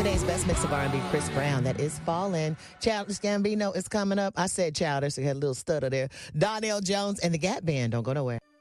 Today's best mix of R&B, Chris Brown. That is Falling. Childish Gambino is coming up. I said Childish. So he had a little stutter there. Donnell Jones and the Gap Band. Don't go nowhere.